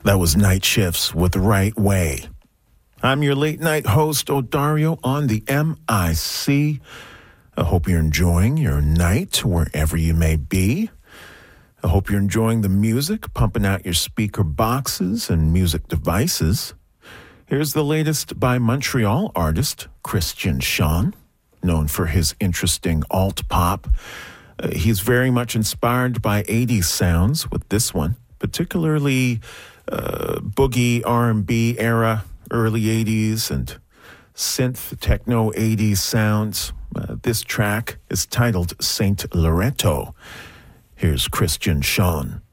That was Night Shifts with Right Way. I'm your late night host, Odario, on the MIC. I hope you're enjoying your night wherever you may be. I hope you're enjoying the music, pumping out your speaker boxes and music devices. Here's the latest by Montreal artist Christian Sean, known for his interesting alt pop. He's very much inspired by 80s sounds with this one, particularly boogie R&B era, early 80s, and synth techno 80s sounds. This track is titled Saint Loreto. Here's Christian Sean.